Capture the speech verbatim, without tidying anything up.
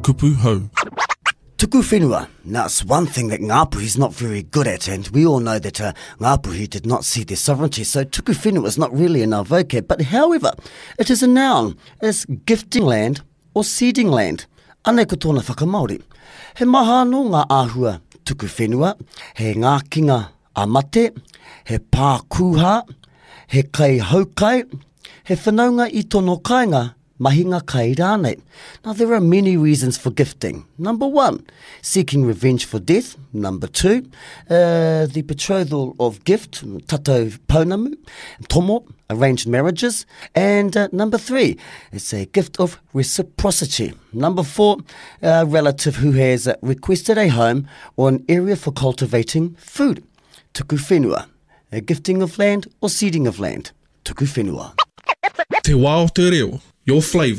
kupu hau. Tuku whenua. Now, it's one thing that Ngāpuhi's not very good at, and we all know that uh, Ngāpuhi did not see their sovereignty, so tuku whenua is not really in our vocab. But however, it is a noun. It's gifting land or seeding land. Anei ko tōna whakamauri. He maha no ngā āhua tuku whenua, he ngā kinga a mate, he pā kūha, he kai haukai, he whanaunga I tono kāinga, mahinga kai rānei. Now, there are many reasons for gifting. Number one, seeking revenge for death. Number two, uh, the betrothal of gift, tatou pounamu, tomo, arranged marriages. And uh, number three, it's a gift of reciprocity. Number four, a relative who has uh, requested a home or an area for cultivating food. Tuku whenua, a gifting of land or seeding of land. Tuku whenua. Te wā o te reo, your flavour.